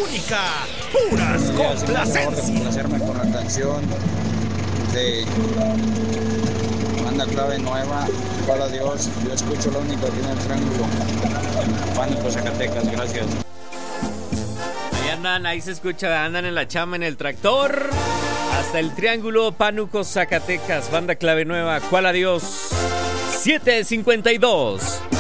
única, puras complacencias. Complacerme con la canción de Banda Clave Nueva, para Dios. Yo escucho lo único aquí en el Triángulo. Pánico, Zacatecas, gracias. Ahí andan, ahí se escucha, andan en la chamba, en el tractor. Hasta el Triángulo, Pánuco, Zacatecas, Banda Clave Nueva, ¿cuál adiós? 7:52.